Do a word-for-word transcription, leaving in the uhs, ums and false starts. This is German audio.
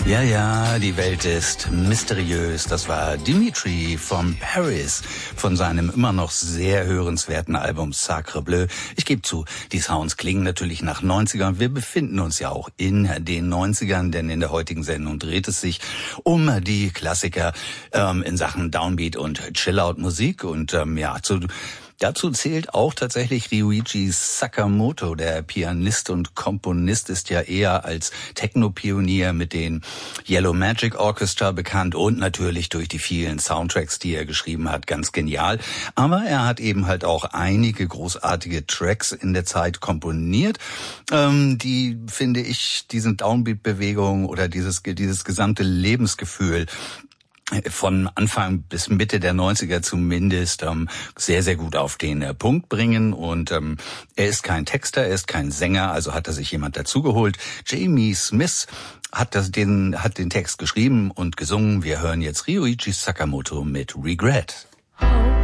Ja, ja, die Welt ist mysteriös. Das war Dimitri from Paris von seinem immer noch sehr hörenswerten Album Sacre Bleu. Ich gebe zu, die Sounds klingen natürlich nach neunzigern. Wir befinden uns ja auch in den neunzigern, denn in der heutigen Sendung dreht es sich um die Klassiker ähm, in Sachen Downbeat und Chill-Out-Musik. Und ähm, ja, zu... Dazu zählt auch tatsächlich Ryuichi Sakamoto. Der Pianist und Komponist ist ja eher als Techno-Pionier mit den Yellow Magic Orchestra bekannt und natürlich durch die vielen Soundtracks, die er geschrieben hat, ganz genial. Aber er hat eben halt auch einige großartige Tracks in der Zeit komponiert, ähm, die, finde ich, diesen Downbeat-Bewegung oder dieses, dieses gesamte Lebensgefühl von Anfang bis Mitte der neunziger zumindest ähm, sehr, sehr gut auf den äh, Punkt bringen. Und ähm, er ist kein Texter, er ist kein Sänger, also hat er sich jemand dazugeholt. Jamie Smith hat, das, den, hat den Text geschrieben und gesungen. Wir hören jetzt Ryuichi Sakamoto mit Regret.